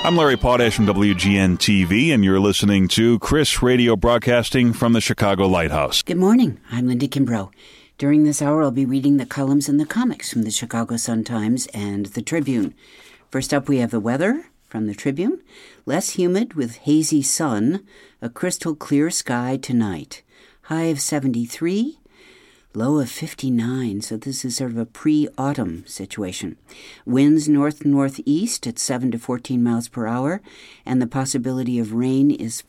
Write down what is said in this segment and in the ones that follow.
I'm Larry Potash from WGN-TV, and you're listening to Chris Radio broadcasting from the Chicago Lighthouse. Good morning. I'm Linda Kimbrough. During this hour, I'll be reading the columns and the comics from the Chicago Sun-Times and the Tribune. First up, we have the weather from the Tribune. Less humid with hazy sun, a crystal clear sky tonight. High of 73. Low of 59, so this is sort of a pre-autumn situation. Winds north-northeast at 7 to 14 miles per hour, and the possibility of rain is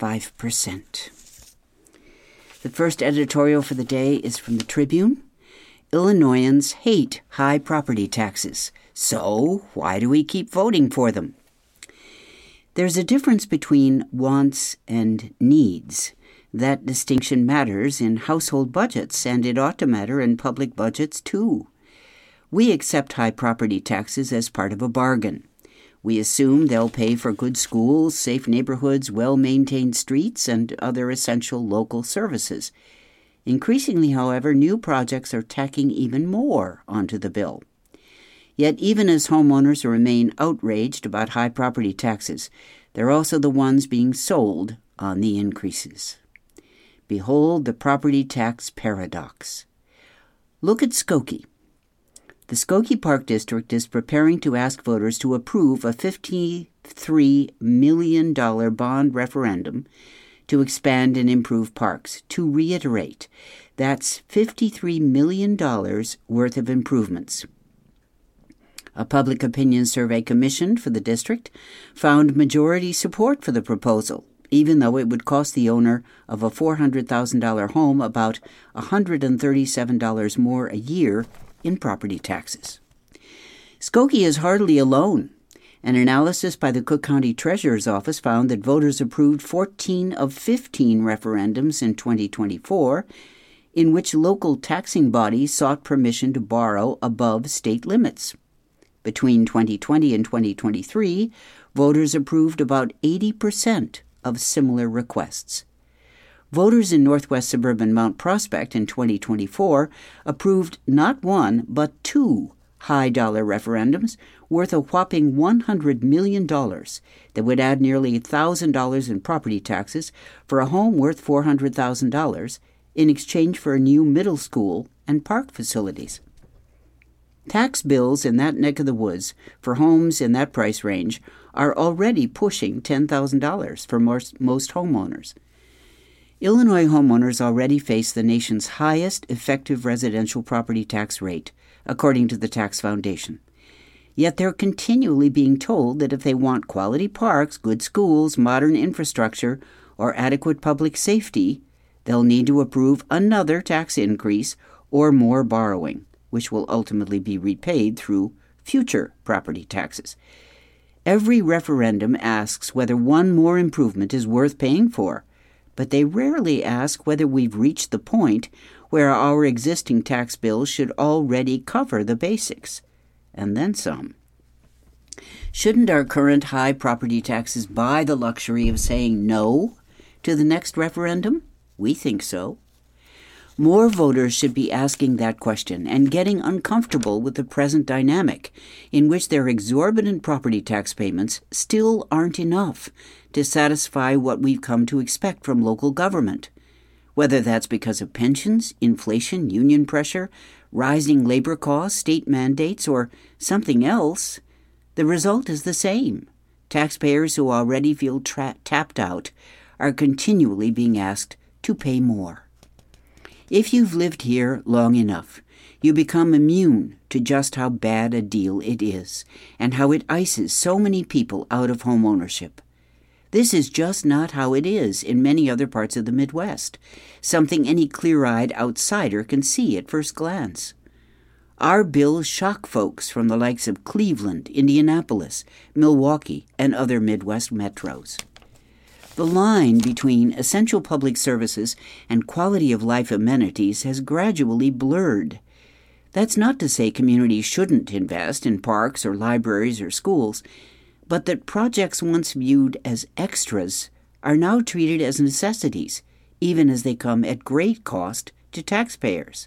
5%. The first editorial for the day is from the Tribune. Illinoisans hate high property taxes, so why do we keep voting for them? There's a difference between wants and needs. That distinction matters in household budgets, and it ought to matter in public budgets, too. We accept high property taxes as part of a bargain. We assume they'll pay for good schools, safe neighborhoods, well-maintained streets, and other essential local services. Increasingly, however, new projects are tacking even more onto the bill. Yet even as homeowners remain outraged about high property taxes, they're also the ones being sold on the increases. Behold the property tax paradox. Look at Skokie. The Skokie Park District is preparing to ask voters to approve a $53 million bond referendum to expand and improve parks. To reiterate, that's $53 million worth of improvements. A public opinion survey commissioned for the district found majority support for the proposal, even though it would cost the owner of a $400,000 home about $137 more a year in property taxes. Skokie is hardly alone. An analysis by the Cook County Treasurer's Office found that voters approved 14 of 15 referendums in 2024, in which local taxing bodies sought permission to borrow above state limits. Between 2020 and 2023, voters approved about 80% of similar requests. Voters in northwest suburban Mount Prospect in 2024 approved not one but two high-dollar referendums worth a whopping $100 million that would add nearly $1,000 in property taxes for a home worth $400,000 in exchange for a new middle school and park facilities. Tax bills in that neck of the woods for homes in that price range are already pushing $10,000 for most homeowners. Illinois homeowners already face the nation's highest effective residential property tax rate, according to the Tax Foundation. Yet they're continually being told that if they want quality parks, good schools, modern infrastructure, or adequate public safety, they'll need to approve another tax increase or more borrowing, which will ultimately be repaid through future property taxes. Every referendum asks whether one more improvement is worth paying for, but they rarely ask whether we've reached the point where our existing tax bills should already cover the basics, and then some. Shouldn't our current high property taxes buy the luxury of saying no to the next referendum? We think so. More voters should be asking that question and getting uncomfortable with the present dynamic, in which their exorbitant property tax payments still aren't enough to satisfy what we've come to expect from local government. Whether that's because of pensions, inflation, union pressure, rising labor costs, state mandates, or something else, the result is the same. Taxpayers who already feel tapped out are continually being asked to pay more. If you've lived here long enough, you become immune to just how bad a deal it is and how it ices so many people out of home ownership. This is just not how it is in many other parts of the Midwest, something any clear-eyed outsider can see at first glance. Our bills shock folks from the likes of Cleveland, Indianapolis, Milwaukee, and other Midwest metros. The line between essential public services and quality-of-life amenities has gradually blurred. That's not to say communities shouldn't invest in parks or libraries or schools, but that projects once viewed as extras are now treated as necessities, even as they come at great cost to taxpayers.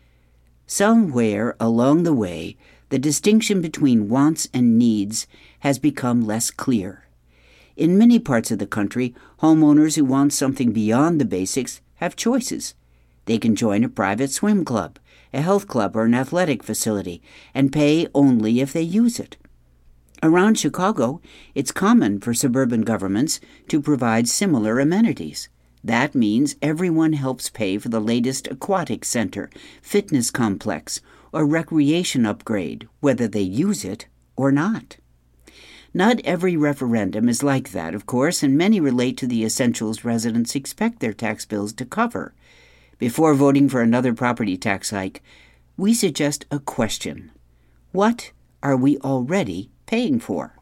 Somewhere along the way, the distinction between wants and needs has become less clear. In many parts of the country, homeowners who want something beyond the basics have choices. They can join a private swim club, a health club, or an athletic facility, and pay only if they use it. Around Chicago, it's common for suburban governments to provide similar amenities. That means everyone helps pay for the latest aquatic center, fitness complex, or recreation upgrade, whether they use it or not. Not every referendum is like that, of course, and many relate to the essentials residents expect their tax bills to cover. Before voting for another property tax hike, we suggest a question. What are we already paying for?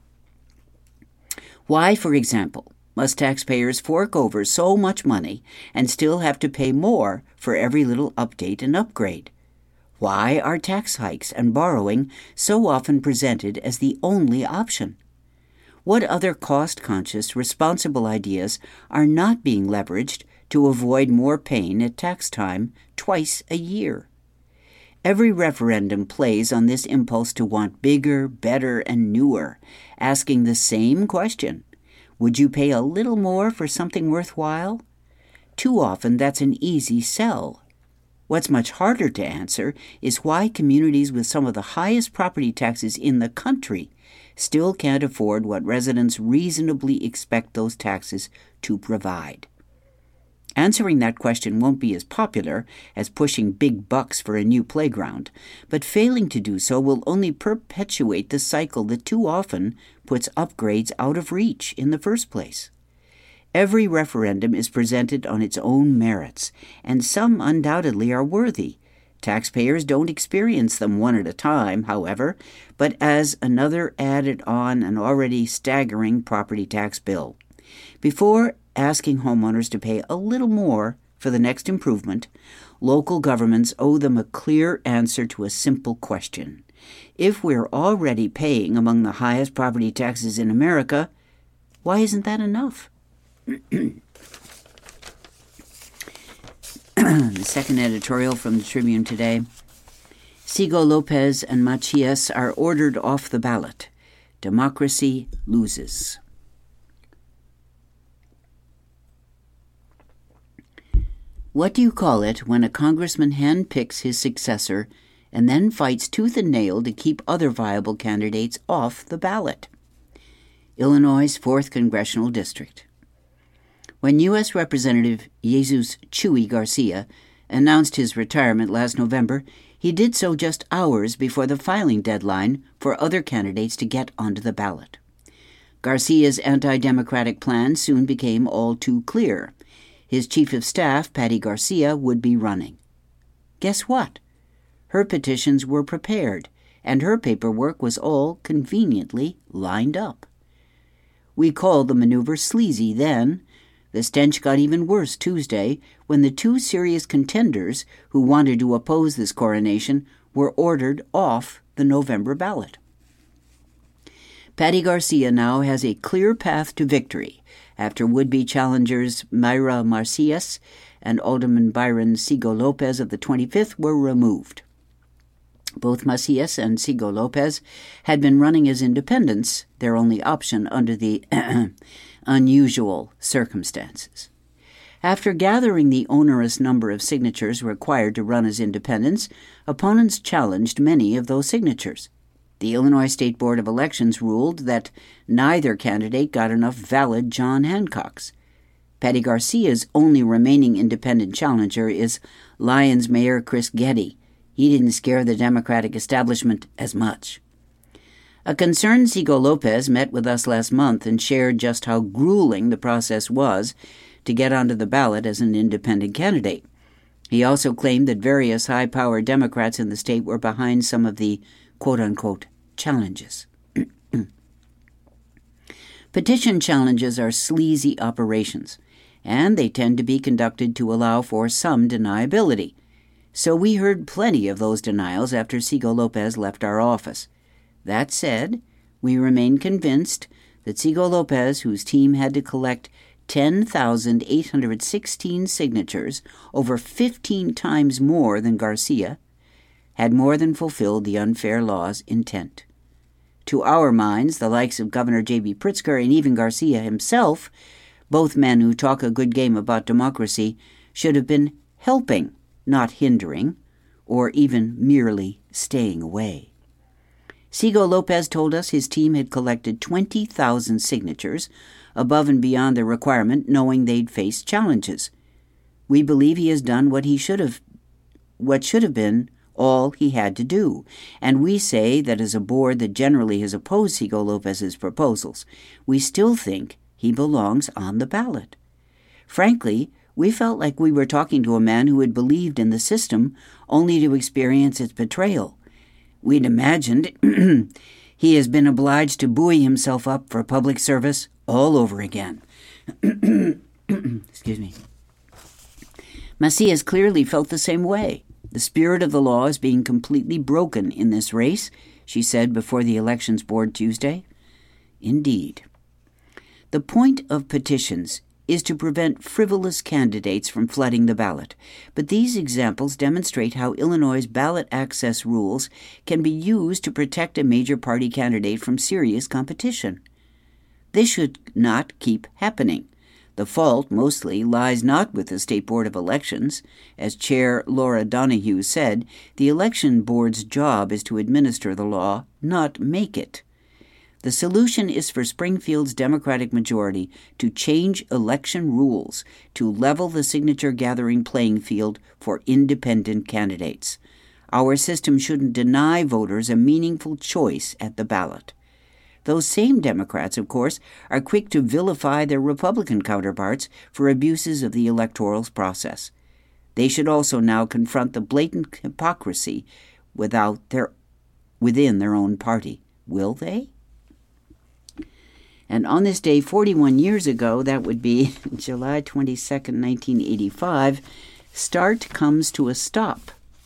Why, for example, must taxpayers fork over so much money and still have to pay more for every little update and upgrade? Why are tax hikes and borrowing so often presented as the only option? What other cost-conscious, responsible ideas are not being leveraged to avoid more pain at tax time twice a year? Every referendum plays on this impulse to want bigger, better, and newer, asking the same question. Would you pay a little more for something worthwhile? Too often that's an easy sell. What's much harder to answer is why communities with some of the highest property taxes in the country still can't afford what residents reasonably expect those taxes to provide. Answering that question won't be as popular as pushing big bucks for a new playground, but failing to do so will only perpetuate the cycle that too often puts upgrades out of reach in the first place. Every referendum is presented on its own merits, and some undoubtedly are worthy. Taxpayers don't experience them one at a time, however, but as another added on an already staggering property tax bill. Before asking homeowners to pay a little more for the next improvement, local governments owe them a clear answer to a simple question. If we're already paying among the highest property taxes in America, why isn't that enough? The second editorial from the Tribune today. Sigo Lopez and Macias are ordered off the ballot. Democracy loses. What do you call it when a congressman handpicks his successor and then fights tooth and nail to keep other viable candidates off the ballot? Illinois' 4th Congressional District. When U.S. Representative Jesus Chuy Garcia announced his retirement last November, he did so just hours before the filing deadline for other candidates to get onto the ballot. Garcia's anti-democratic plan soon became all too clear. His chief of staff, Patty Garcia, would be running. Guess what? Her petitions were prepared, and her paperwork was all conveniently lined up. We called the maneuver sleazy then. The stench got even worse Tuesday when the two serious contenders who wanted to oppose this coronation were ordered off the November ballot. Patty Garcia now has a clear path to victory after would-be challengers Mayra Macias and Alderman Byron Sigo Lopez of the 25th were removed. Both Macias and Sigo Lopez had been running as independents, their only option under the unusual circumstances. After gathering the onerous number of signatures required to run as independents, opponents challenged many of those signatures. The Illinois State Board of Elections ruled that neither candidate got enough valid John Hancocks. Patty Garcia's only remaining independent challenger is Lyons Mayor Chris Getty. He didn't scare the Democratic establishment as much. A concerned Sigo Lopez met with us last month and shared just how grueling the process was to get onto the ballot as an independent candidate. He also claimed that various high-powered Democrats in the state were behind some of the quote-unquote challenges. Petition challenges are sleazy operations, and they tend to be conducted to allow for some deniability. So we heard plenty of those denials after Sigo Lopez left our office. That said, we remain convinced that Sigo Lopez, whose team had to collect 10,816 signatures, over 15 times more than Garcia, had more than fulfilled the unfair law's intent. To our minds, the likes of Governor J.B. Pritzker and even Garcia himself, both men who talk a good game about democracy, should have been helping, not hindering, or even merely staying away. Sigo Lopez told us his team had collected 20,000 signatures, above and beyond the requirement, knowing they'd face challenges. We believe he has done what should have been all he had to do, and we say that as a board that generally has opposed Sigo Lopez's proposals, we still think he belongs on the ballot. Frankly, we felt like we were talking to a man who had believed in the system only to experience its betrayal. We'd imagined he has been obliged to buoy himself up for public service all over again. Excuse me. Macias clearly felt the same way. The spirit of the law is being completely broken in this race, she said before the Elections Board Tuesday. Indeed. The point of petitions is to prevent frivolous candidates from flooding the ballot, but these examples demonstrate how Illinois' ballot access rules can be used to protect a major party candidate from serious competition. This should not keep happening. The fault mostly lies not with the State Board of Elections. As Chair Laura Donahue said, the Election Board's job is to administer the law, not make it. The solution is for Springfield's Democratic majority to change election rules to level the signature-gathering playing field for independent candidates. Our system shouldn't deny voters a meaningful choice at the ballot. Those same Democrats, of course, are quick to vilify their Republican counterparts for abuses of the electoral process. They should also now confront the blatant hypocrisy within their own party. Will they? And on this day, 41 years ago, that would be July 22nd, 1985, START comes to a stop.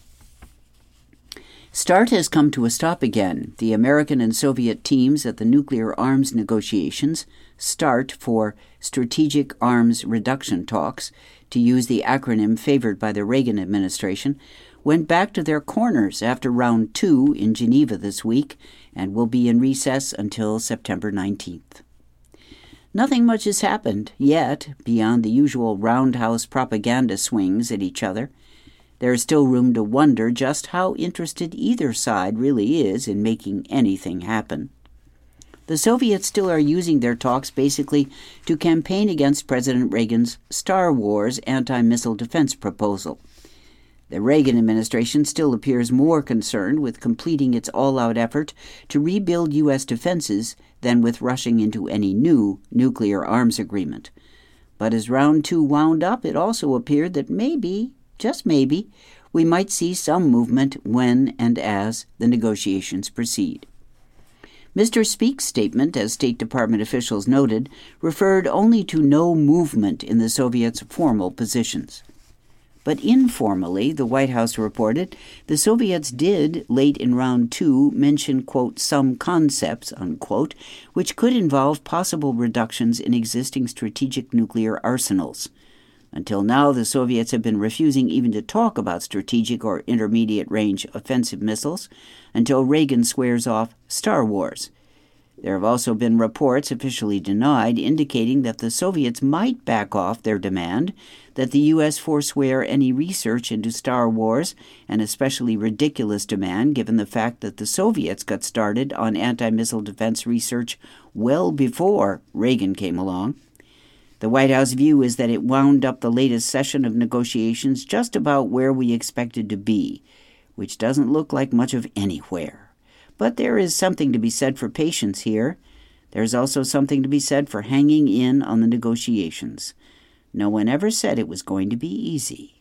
START has come to a stop again. The American and Soviet teams at the nuclear arms negotiations, START for Strategic Arms Reduction Talks, to use the acronym favored by the Reagan administration, went back to their corners after round 2 in Geneva this week and will be in recess until September 19th. Nothing much has happened yet beyond the usual roundhouse propaganda swings at each other. There is still room to wonder just how interested either side really is in making anything happen. The Soviets still are using their talks basically to campaign against President Reagan's Star Wars anti-missile defense proposal. The Reagan administration still appears more concerned with completing its all-out effort to rebuild U.S. defenses than with rushing into any new nuclear arms agreement. But as round 2 wound up, it also appeared that maybe, just maybe, we might see some movement when and as the negotiations proceed. Mr. Speak's statement, as State Department officials noted, referred only to no movement in the Soviets' formal positions. But informally, the White House reported, the Soviets did, late in round 2, mention, quote, some concepts, unquote, which could involve possible reductions in existing strategic nuclear arsenals. Until now, the Soviets have been refusing even to talk about strategic or intermediate-range offensive missiles until Reagan swears off Star Wars. There have also been reports, officially denied, indicating that the Soviets might back off their demand that the U.S. forswear any research into Star Wars, an especially ridiculous demand given the fact that the Soviets got started on anti-missile defense research well before Reagan came along. The White House view is that it wound up the latest session of negotiations just about where we expected to be, which doesn't look like much of anywhere. But there is something to be said for patience here. There's also something to be said for hanging in on the negotiations. No one ever said it was going to be easy.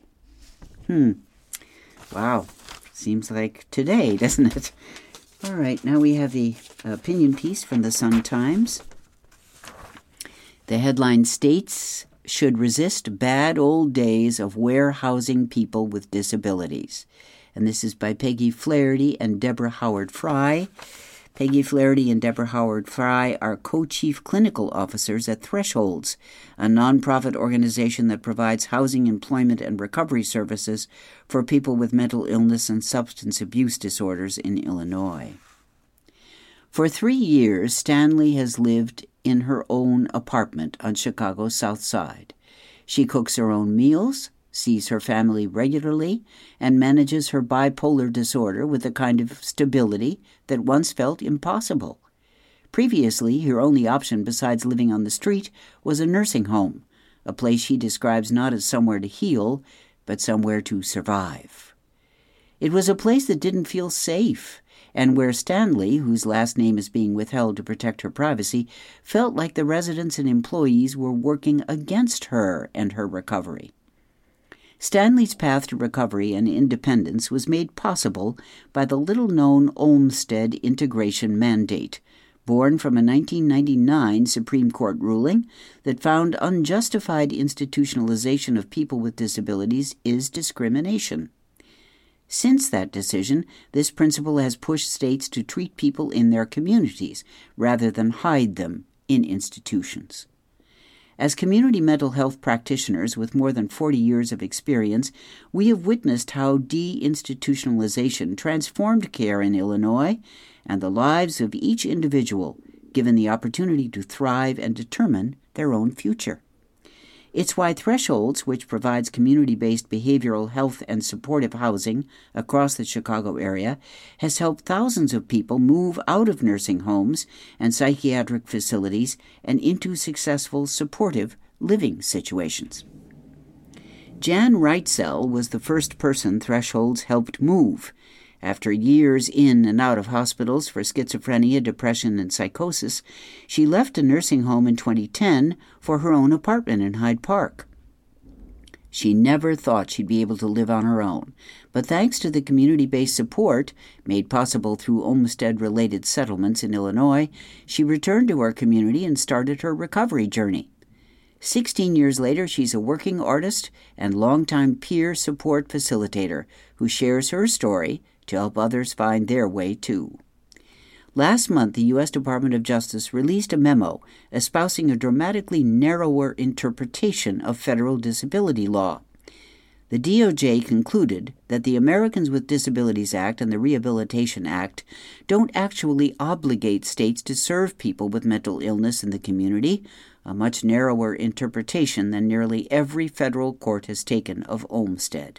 Wow. Seems like today, doesn't it? All right, now we have the opinion piece from the Sun-Times. The headline states, should resist bad old days of warehousing people with disabilities. And this is by Peggy Flaherty and Deborah Howard Fry. Peggy Flaherty and Deborah Howard Fry are co-chief clinical officers at Thresholds, a nonprofit organization that provides housing, employment, and recovery services for people with mental illness and substance abuse disorders in Illinois. For 3 years, Stanley has lived in her own apartment on Chicago's South Side. She cooks her own meals, sees her family regularly, and manages her bipolar disorder with a kind of stability that once felt impossible. Previously, her only option besides living on the street was a nursing home, a place she describes not as somewhere to heal, but somewhere to survive. It was a place that didn't feel safe, and where Stanley, whose last name is being withheld to protect her privacy, felt like the residents and employees were working against her and her recovery. Stanley's path to recovery and independence was made possible by the little-known Olmstead Integration Mandate, born from a 1999 Supreme Court ruling that found unjustified institutionalization of people with disabilities is discrimination. Since that decision, this principle has pushed states to treat people in their communities rather than hide them in institutions. As community mental health practitioners with more than 40 years of experience, we have witnessed how deinstitutionalization transformed care in Illinois and the lives of each individual, given the opportunity to thrive and determine their own future. It's why Thresholds, which provides community-based behavioral health and supportive housing across the Chicago area, has helped thousands of people move out of nursing homes and psychiatric facilities and into successful supportive living situations. Jan Reitzel was the first person Thresholds helped move. After years in and out of hospitals for schizophrenia, depression, and psychosis, she left a nursing home in 2010 for her own apartment in Hyde Park. She never thought she'd be able to live on her own, but thanks to the community-based support made possible through Olmstead-related settlements in Illinois, she returned to her community and started her recovery journey. 16 years later, she's a working artist and longtime peer support facilitator who shares her story to help others find their way, too. Last month, the U.S. Department of Justice released a memo espousing a dramatically narrower interpretation of federal disability law. The DOJ concluded that the Americans with Disabilities Act and the Rehabilitation Act don't actually obligate states to serve people with mental illness in the community, a much narrower interpretation than nearly every federal court has taken of Olmstead.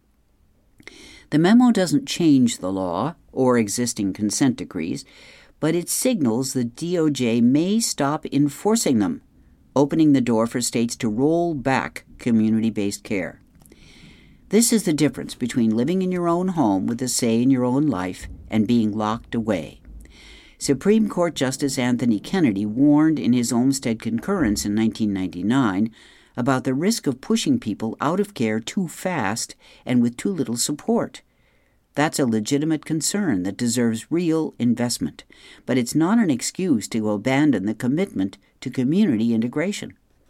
The memo doesn't change the law or existing consent decrees, but it signals the DOJ may stop enforcing them, opening the door for states to roll back community-based care. This is the difference between living in your own home with a say in your own life and being locked away. Supreme Court Justice Anthony Kennedy warned in his Olmstead concurrence in 1999 about the risk of pushing people out of care too fast and with too little support. That's a legitimate concern that deserves real investment, but it's not an excuse to abandon the commitment to community integration.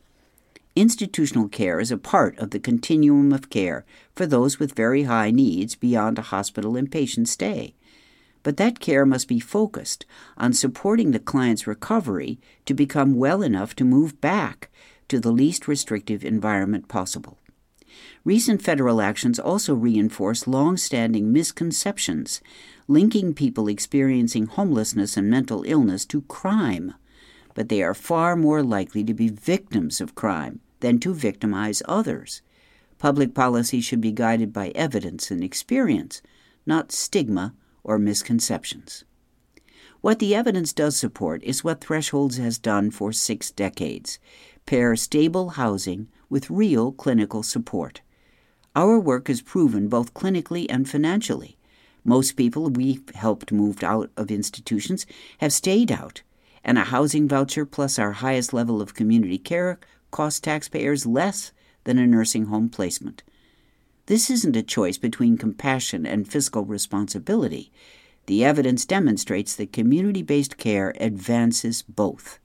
Institutional care is a part of the continuum of care for those with very high needs beyond a hospital inpatient stay. But that care must be focused on supporting the client's recovery to become well enough to move back to the least restrictive environment possible. Recent federal actions also reinforce long-standing misconceptions, linking people experiencing homelessness and mental illness to crime, but they are far more likely to be victims of crime than to victimize others. Public policy should be guided by evidence and experience, not stigma or misconceptions. What the evidence does support is what Thresholds has done for 6 decades: pair stable housing with real clinical support. Our work is proven both clinically and financially. Most people we've helped move out of institutions have stayed out, and a housing voucher plus our highest level of community care costs taxpayers less than a nursing home placement. This isn't a choice between compassion and fiscal responsibility. The evidence demonstrates that community-based care advances both.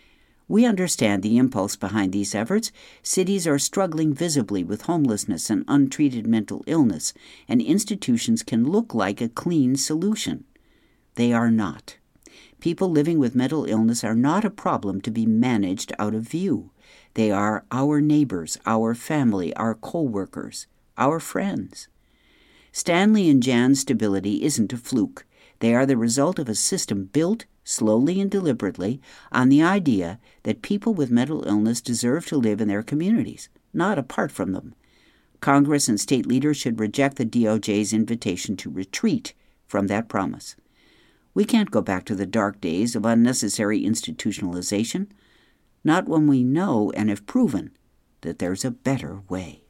We understand the impulse behind these efforts. Cities are struggling visibly with homelessness and untreated mental illness, and institutions can look like a clean solution. They are not. People living with mental illness are not a problem to be managed out of view. They are our neighbors, our family, our co-workers, our friends. Stanley and Jan's stability isn't a fluke. They are the result of a system built slowly and deliberately, on the idea that people with mental illness deserve to live in their communities, not apart from them. Congress and state leaders should reject the DOJ's invitation to retreat from that promise. We can't go back to the dark days of unnecessary institutionalization, not when we know and have proven that there's a better way.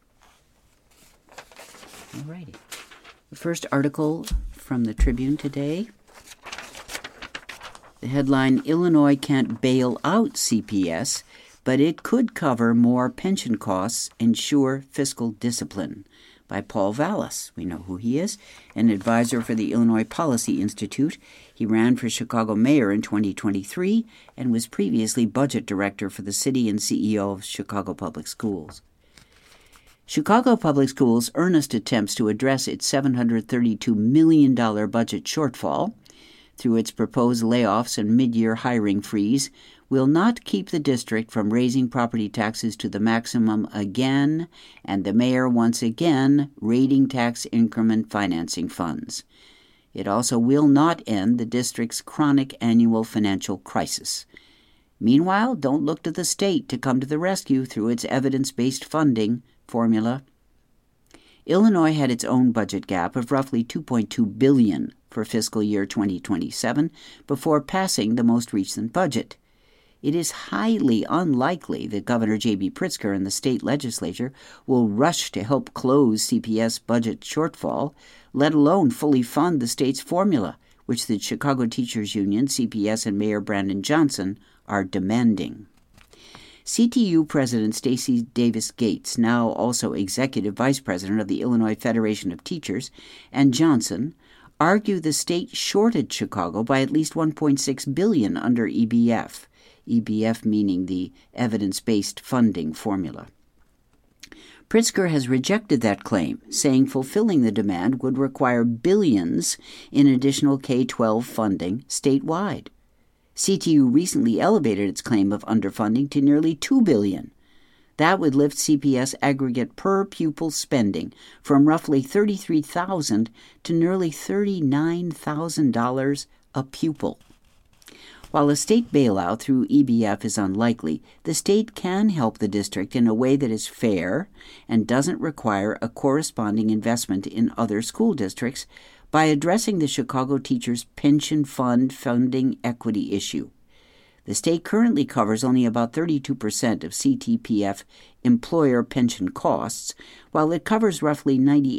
All righty. The first article from the Tribune today. The headline, Illinois can't bail out CPS, but it could cover more pension costs, ensure fiscal discipline, by Paul Vallis. We know who he is, an advisor for the Illinois Policy Institute. He ran for Chicago mayor in 2023 and was previously budget director for the city and CEO of Chicago Public Schools. Chicago Public Schools' earnest attempts to address its $732 million budget shortfall through its proposed layoffs and mid-year hiring freeze will not keep the district from raising property taxes to the maximum again, and the mayor once again raiding tax increment financing funds. It also will not end the district's chronic annual financial crisis. Meanwhile, don't look to the state to come to the rescue through its evidence-based funding formula. Illinois had its own budget gap of roughly $2.2 billion for fiscal year 2027 before passing the most recent budget. It is highly unlikely that Governor J.B. Pritzker and the state legislature will rush to help close CPS budget shortfall, let alone fully fund the state's formula, which the Chicago Teachers Union, CPS, and Mayor Brandon Johnson are demanding. CTU President Stacey Davis Gates, now also Executive Vice President of the Illinois Federation of Teachers, and Johnson argue the state shorted Chicago by at least $1.6 billion under EBF. EBF meaning the evidence-based funding formula. Pritzker has rejected that claim, saying fulfilling the demand would require billions in additional K-12 funding statewide. CTU recently elevated its claim of underfunding to nearly $2 billion. That would lift CPS aggregate per-pupil spending from roughly $33,000 to nearly $39,000 a pupil. While a state bailout through EBF is unlikely, the state can help the district in a way that is fair and doesn't require a corresponding investment in other school districts by addressing the Chicago Teachers' Pension Fund funding equity issue. The state currently covers only about 32% of CTPF employer pension costs, while it covers roughly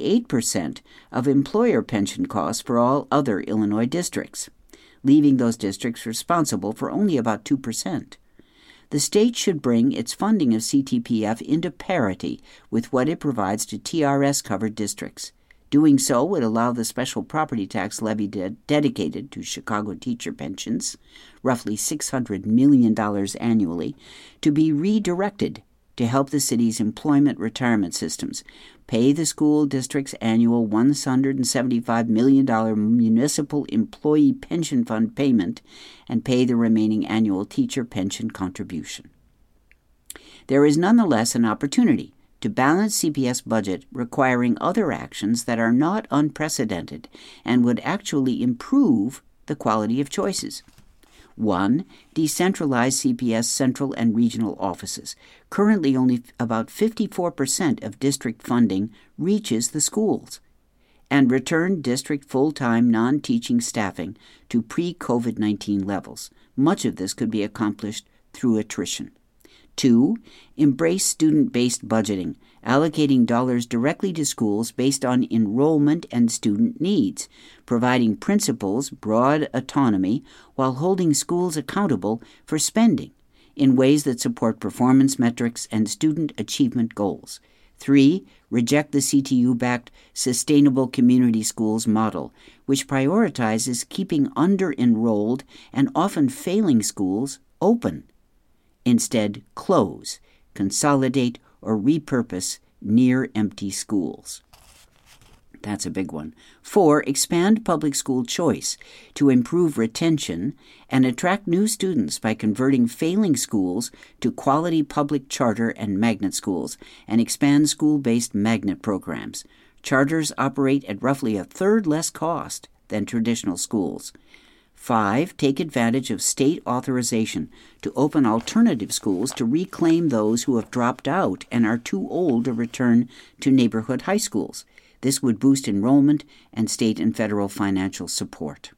98% of employer pension costs for all other Illinois districts, leaving those districts responsible for only about 2%. The state should bring its funding of CTPF into parity with what it provides to TRS-covered districts. Doing so would allow the special property tax levy dedicated to Chicago teacher pensions, roughly $600 million annually, to be redirected to help the city's employment retirement systems, pay the school district's annual $175 million municipal employee pension fund payment, and pay the remaining annual teacher pension contribution. There is nonetheless an opportunity to balance CPS budget requiring other actions that are not unprecedented and would actually improve the quality of choices. 1. Decentralize CPS central and regional offices. Currently, only about 54% of district funding reaches the schools. And return district full-time non-teaching staffing to pre-COVID-19 levels. Much of this could be accomplished through attrition. 2. Embrace student-based budgeting, allocating dollars directly to schools based on enrollment and student needs, providing principals broad autonomy while holding schools accountable for spending in ways that support performance metrics and student achievement goals. 3. Reject the CTU-backed Sustainable Community Schools model, which prioritizes keeping under-enrolled and often failing schools open. Instead, close, consolidate, or repurpose near-empty schools. That's a big one. 4. Expand public school choice to improve retention and attract new students by converting failing schools to quality public charter and magnet schools, and expand school-based magnet programs. Charters operate at roughly a third less cost than traditional schools. 5, take advantage of state authorization to open alternative schools to reclaim those who have dropped out and are too old to return to neighborhood high schools. This would boost enrollment and state and federal financial support.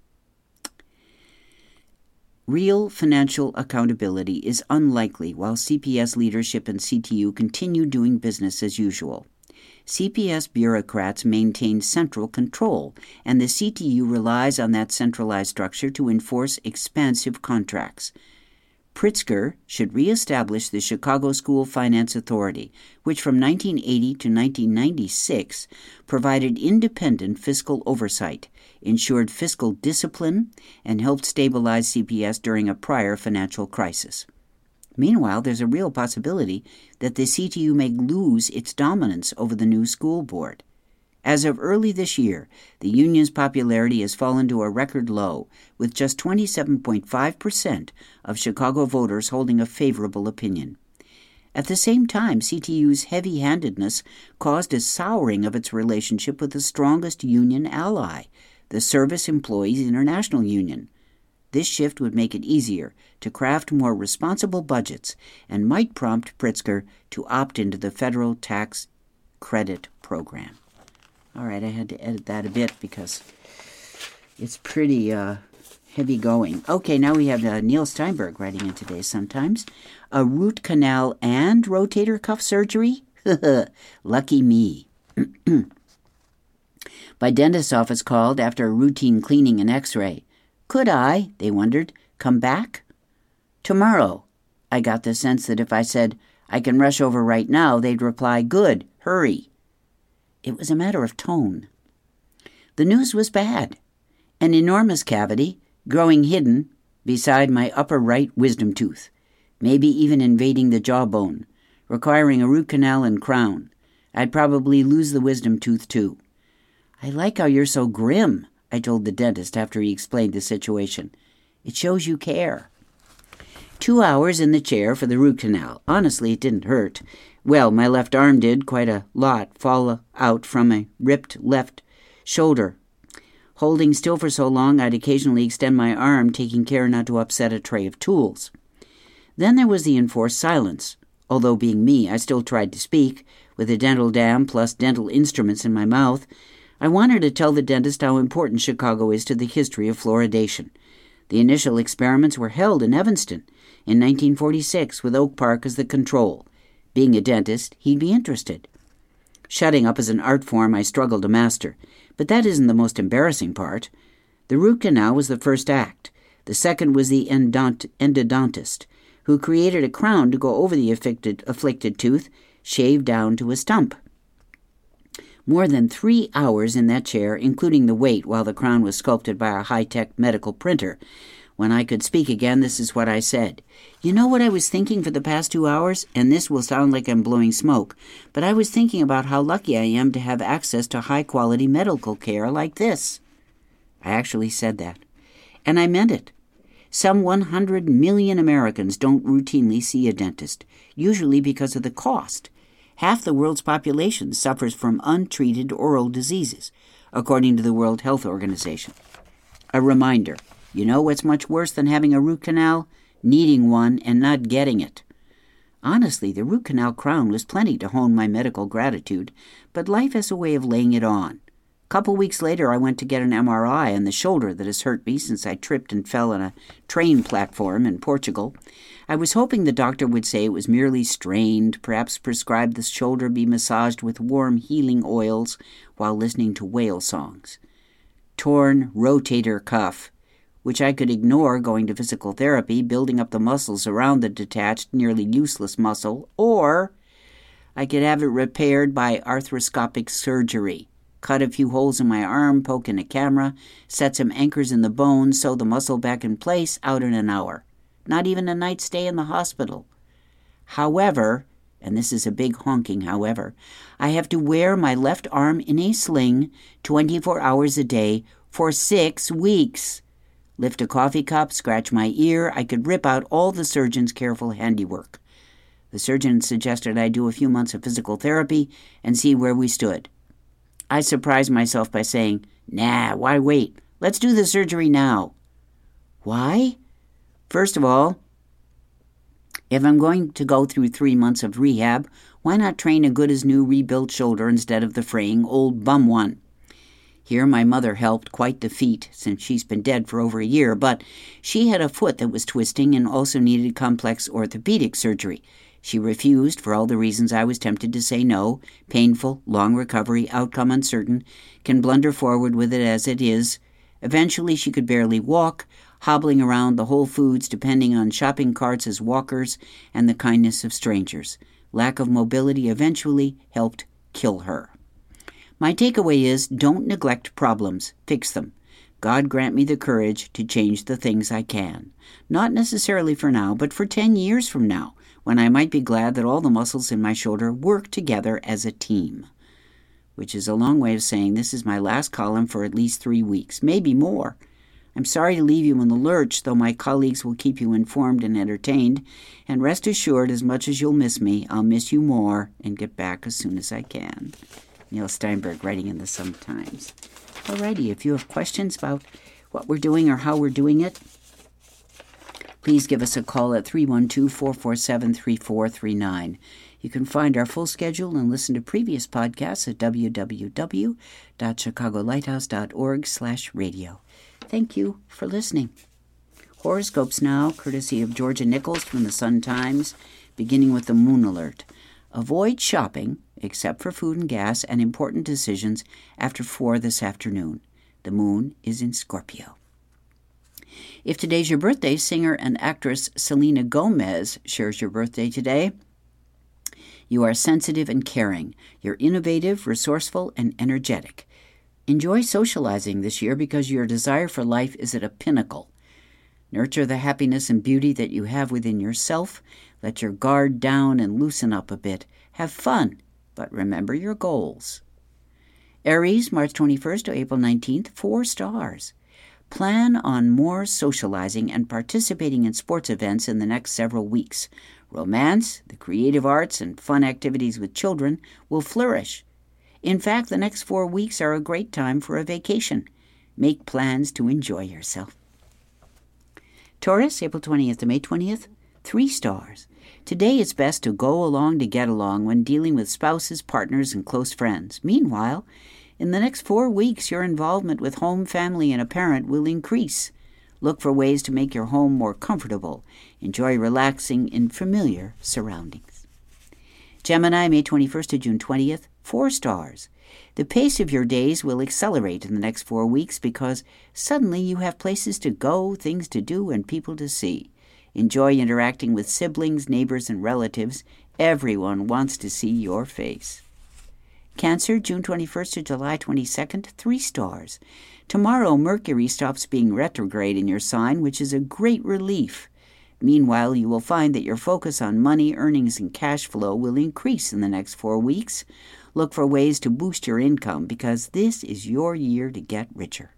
Real financial accountability is unlikely while CPS leadership and CTU continue doing business as usual. CPS bureaucrats maintain central control, and the CTU relies on that centralized structure to enforce expansive contracts. Pritzker should reestablish the Chicago School Finance Authority, which from 1980 to 1996 provided independent fiscal oversight, ensured fiscal discipline, and helped stabilize CPS during a prior financial crisis. Meanwhile, there's a real possibility that the CTU may lose its dominance over the new school board. As of early this year, the union's popularity has fallen to a record low, with just 27.5% of Chicago voters holding a favorable opinion. At the same time, CTU's heavy-handedness caused a souring of its relationship with the strongest union ally, the Service Employees International Union. This shift would make it easier to craft more responsible budgets and might prompt Pritzker to opt into the federal tax credit program. All right, I had to edit that a bit because it's pretty heavy going. Okay, now we have Neil Steinberg writing in today sometimes. A root canal and rotator cuff surgery? Lucky me. My dentist's office called after a routine cleaning and x-ray. Could I, they wondered, come back? Tomorrow. I got the sense that if I said, I can rush over right now, they'd reply, good, hurry. It was a matter of tone. The news was bad. An enormous cavity, growing hidden beside my upper right wisdom tooth, maybe even invading the jawbone, requiring a root canal and crown. I'd probably lose the wisdom tooth, too. I like how you're so grim, I told the dentist after he explained the situation. It shows you care. 2 hours in the chair for the root canal. Honestly, it didn't hurt. Well, my left arm did quite a lot fall out from a ripped left shoulder. Holding still for so long, I'd occasionally extend my arm, taking care not to upset a tray of tools. Then there was the enforced silence. Although being me, I still tried to speak, with a dental dam plus dental instruments in my mouth. I wanted to tell the dentist how important Chicago is to the history of fluoridation. The initial experiments were held in Evanston in 1946 with Oak Park as the control. Being a dentist, he'd be interested. Shutting up as an art form I struggled to master, but that isn't the most embarrassing part. The root canal was the first act. The second was the endodontist, who created a crown to go over the afflicted tooth, shaved down to a stump. More than 3 hours in that chair, including the wait while the crown was sculpted by a high-tech medical printer. When I could speak again, this is what I said. You know what I was thinking for the past 2 hours? And this will sound like I'm blowing smoke, but I was thinking about how lucky I am to have access to high-quality medical care like this. I actually said that. And I meant it. Some 100 million Americans don't routinely see a dentist, usually because of the cost. Half the world's population suffers from untreated oral diseases, according to the World Health Organization. A reminder, you know what's much worse than having a root canal? Needing one and not getting it. Honestly, the root canal crown was plenty to hone my medical gratitude, but life has a way of laying it on. A couple weeks later, I went to get an MRI on the shoulder that has hurt me since I tripped and fell on a train platform in Portugal. I was hoping the doctor would say it was merely strained, perhaps prescribe the shoulder be massaged with warm healing oils while listening to whale songs. Torn rotator cuff, which I could ignore going to physical therapy, building up the muscles around the detached, nearly useless muscle, or I could have it repaired by arthroscopic surgery. Cut a few holes in my arm, poke in a camera, set some anchors in the bone, sew the muscle back in place, out in an hour. Not even a night stay in the hospital. However, and this is a big honking however, I have to wear my left arm in a sling 24 hours a day for 6 weeks. Lift a coffee cup, scratch my ear, I could rip out all the surgeon's careful handiwork. The surgeon suggested I do a few months of physical therapy and see where we stood. I surprised myself by saying, nah, why wait? Let's do the surgery now. Why? First of all, if I'm going to go through 3 months of rehab, why not train a good-as-new rebuilt shoulder instead of the fraying old bum one? Here my mother helped quite the feat, since she's been dead for over a year, but she had a foot that was twisting and also needed complex orthopedic surgery. She refused for all the reasons I was tempted to say no. Painful, long recovery, outcome uncertain, can blunder forward with it as it is. Eventually she could barely walk, hobbling around the Whole Foods depending on shopping carts as walkers and the kindness of strangers. Lack of mobility eventually helped kill her. My takeaway is, don't neglect problems, fix them. God grant me the courage to change the things I can. Not necessarily for now, but for 10 years from now, when I might be glad that all the muscles in my shoulder work together as a team. Which is a long way of saying this is my last column for at least 3 weeks, maybe more. I'm sorry to leave you in the lurch, though my colleagues will keep you informed and entertained, and rest assured, as much as you'll miss me, I'll miss you more and get back as soon as I can. Neil Steinberg, writing in the Sun-Times. Alrighty, if you have questions about what we're doing or how we're doing it, please give us a call at 312-447-3439. You can find our full schedule and listen to previous podcasts at www.chicagolighthouse.org/radio. Thank you for listening. Horoscopes now, courtesy of Georgia Nichols from the Sun-Times, beginning with the moon alert. Avoid shopping, except for food and gas, and important decisions after 4 this afternoon. The moon is in Scorpio. If today's your birthday, singer and actress Selena Gomez shares your birthday today. You are sensitive and caring. You're innovative, resourceful, and energetic. Enjoy socializing this year because your desire for life is at a pinnacle. Nurture the happiness and beauty that you have within yourself. Let your guard down and loosen up a bit. Have fun, but remember your goals. Aries, March 21st to April 19th, 4 stars. Plan on more socializing and participating in sports events in the next several weeks. Romance, the creative arts, and fun activities with children will flourish. In fact, the next 4 weeks are a great time for a vacation. Make plans to enjoy yourself. Taurus, April 20th to May 20th, 3 stars. Today it's best to go along to get along when dealing with spouses, partners, and close friends. Meanwhile, in the next 4 weeks, your involvement with home, family, and a parent will increase. Look for ways to make your home more comfortable. Enjoy relaxing in familiar surroundings. Gemini, May 21st to June 20th, 4 stars. The pace of your days will accelerate in the next 4 weeks because suddenly you have places to go, things to do, and people to see. Enjoy interacting with siblings, neighbors, and relatives. Everyone wants to see your face. Cancer, June 21st to July 22nd, 3 stars. Tomorrow, Mercury stops being retrograde in your sign, which is a great relief. Meanwhile, you will find that your focus on money, earnings, and cash flow will increase in the next 4 weeks. Look for ways to boost your income because this is your year to get richer.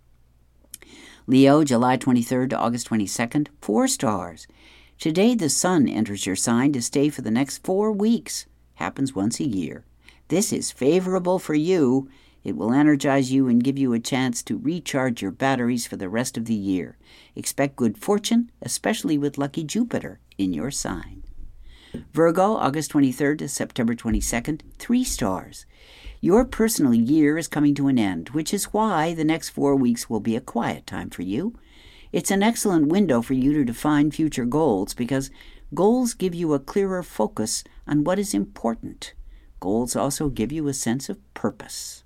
Leo, July 23rd to August 22nd, 4 stars. Today the sun enters your sign to stay for the next 4 weeks. Happens once a year. This is favorable for you. It will energize you and give you a chance to recharge your batteries for the rest of the year. Expect good fortune, especially with lucky Jupiter in your sign. Virgo, August 23rd to September 22nd, 3 stars. Your personal year is coming to an end, which is why the next 4 weeks will be a quiet time for you. It's an excellent window for you to define future goals because goals give you a clearer focus on what is important. Goals also give you a sense of purpose.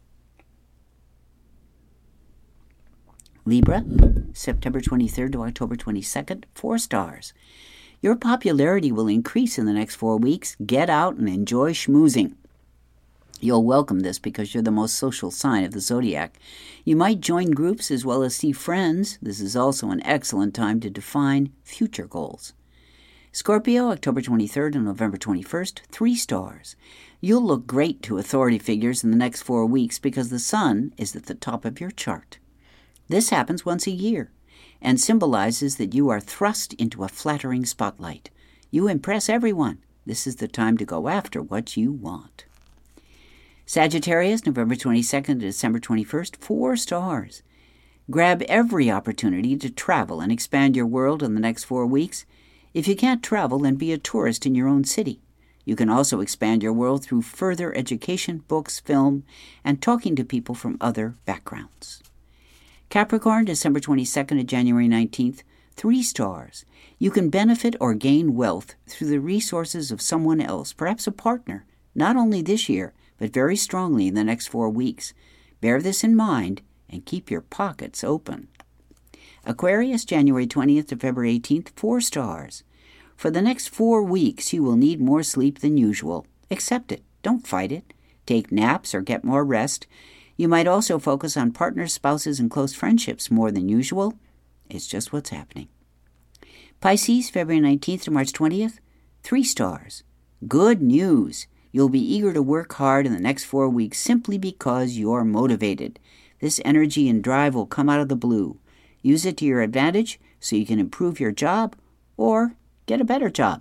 Libra, September 23rd to October 22nd, 4 stars. Your popularity will increase in the next 4 weeks. Get out and enjoy schmoozing. You'll welcome this because you're the most social sign of the zodiac. You might join groups as well as see friends. This is also an excellent time to define future goals. Scorpio, October 23rd and November 21st, 3 stars. You'll look great to authority figures in the next 4 weeks because the sun is at the top of your chart. This happens once a year and symbolizes that you are thrust into a flattering spotlight. You impress everyone. This is the time to go after what you want. Sagittarius, November 22nd to December 21st, 4 stars. Grab every opportunity to travel and expand your world in the next 4 weeks. If you can't travel, then be a tourist in your own city. You can also expand your world through further education, books, film, and talking to people from other backgrounds. Capricorn, December 22nd to January 19th, 3 stars. You can benefit or gain wealth through the resources of someone else, perhaps a partner, not only this year, but very strongly in the next 4 weeks. Bear this in mind and keep your pockets open. Aquarius, January 20th to February 18th, 4 stars. For the next 4 weeks, you will need more sleep than usual. Accept it. Don't fight it. Take naps or get more rest. You might also focus on partners, spouses, and close friendships more than usual. It's just what's happening. Pisces, February 19th to March 20th, 3 stars. Good news. You'll be eager to work hard in the next 4 weeks simply because you're motivated. This energy and drive will come out of the blue. Use it to your advantage so you can improve your job or get a better job.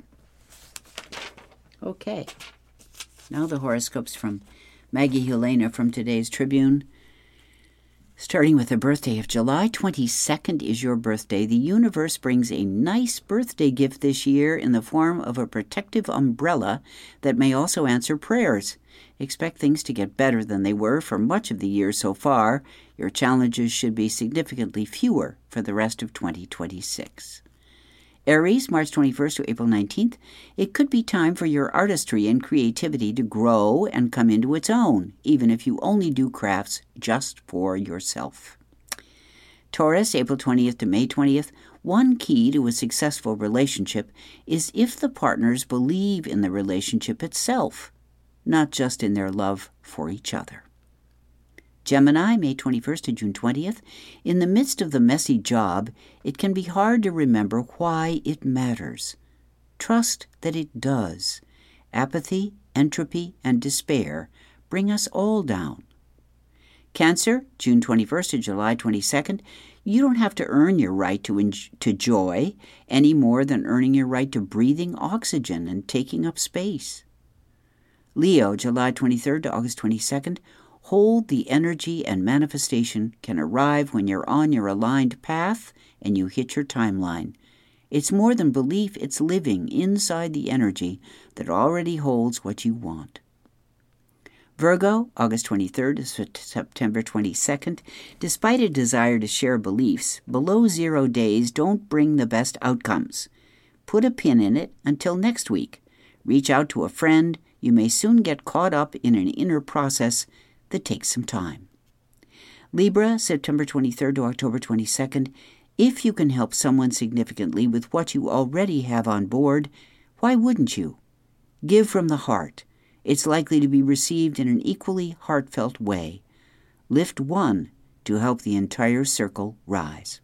Okay. Now the horoscopes from Maggie Helena from today's Tribune. Starting with the birthday of July 22nd is your birthday. The universe brings a nice birthday gift this year in the form of a protective umbrella that may also answer prayers. Expect things to get better than they were for much of the year so far. Your challenges should be significantly fewer for the rest of 2026. Aries, March 21st to April 19th, it could be time for your artistry and creativity to grow and come into its own, even if you only do crafts just for yourself. Taurus, April 20th to May 20th, one key to a successful relationship is if the partners believe in the relationship itself, not just in their love for each other. Gemini, May 21st to June 20th. In the midst of the messy job, it can be hard to remember why it matters. Trust that it does. Apathy, entropy, and despair bring us all down. Cancer, June 21st to July 22nd. You don't have to earn your right to joy any more than earning your right to breathing oxygen and taking up space. Leo, July 23rd to August 22nd. Hold the energy and manifestation can arrive when you're on your aligned path and you hit your timeline. It's more than belief, it's living inside the energy that already holds what you want. Virgo, August 23rd to September 22nd. Despite a desire to share beliefs, below 0 days don't bring the best outcomes. Put a pin in it until next week. Reach out to a friend. You may soon get caught up in an inner process that takes some time. Libra, September 23rd to October 22nd. If you can help someone significantly with what you already have on board, why wouldn't you? Give from the heart. It's likely to be received in an equally heartfelt way. Lift one to help the entire circle rise.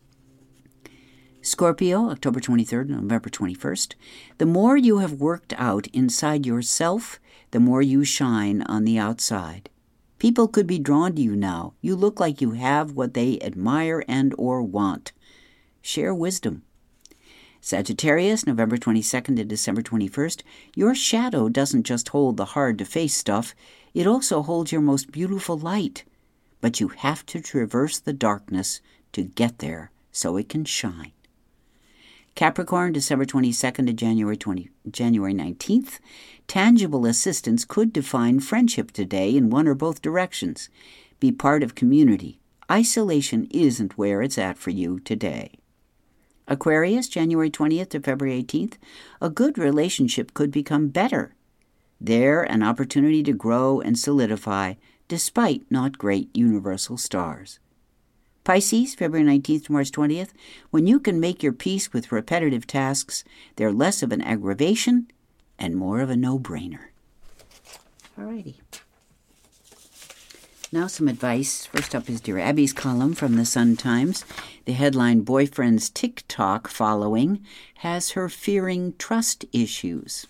Scorpio, October 23rd to November 21st. The more you have worked out inside yourself, the more you shine on the outside. People could be drawn to you now. You look like you have what they admire and or want. Share wisdom. Sagittarius, November 22nd to December 21st. Your shadow doesn't just hold the hard-to-face stuff. It also holds your most beautiful light. But you have to traverse the darkness to get there so it can shine. Capricorn, December 22nd to January 19th. Tangible assistance could define friendship today in one or both directions. Be part of community. Isolation isn't where it's at for you today. Aquarius, January 20th to February 18th. A good relationship could become better. There, an opportunity to grow and solidify, despite not great universal stars. Pisces, February 19th to March 20th. When you can make your peace with repetitive tasks, they're less of an aggravation and more of a no-brainer. Alrighty. Now some advice. First up is Dear Abby's column from the Sun-Times. The headline, Boyfriend's TikTok following has her fearing trust issues.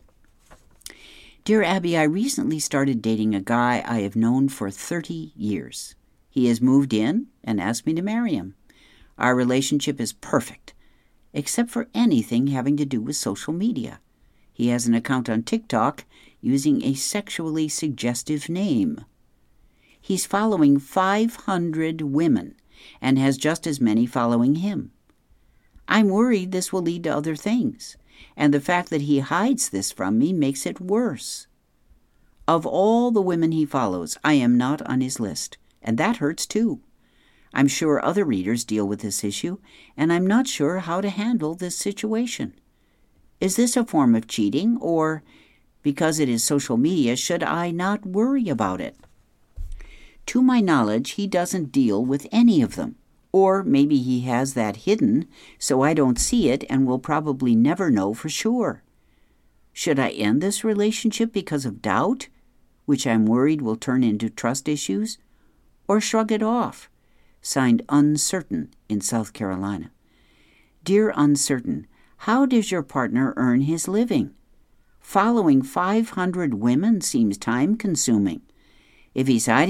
Dear Abby, I recently started dating a guy I have known for 30 years. He has moved in and asked me to marry him. Our relationship is perfect, except for anything having to do with social media. He has an account on TikTok using a sexually suggestive name. He's following 500 women and has just as many following him. I'm worried this will lead to other things, and the fact that he hides this from me makes it worse. Of all the women he follows, I am not on his list, and that hurts too. I'm sure other readers deal with this issue, and I'm not sure how to handle this situation. Is this a form of cheating, or, because it is social media, should I not worry about it? To my knowledge, he doesn't deal with any of them. Or maybe he has that hidden, so I don't see it and will probably never know for sure. Should I end this relationship because of doubt, which I'm worried will turn into trust issues, or shrug it off? Signed Uncertain in South Carolina. Dear Uncertain, how does your partner earn his living? Following 500 women seems time-consuming. If he's hiding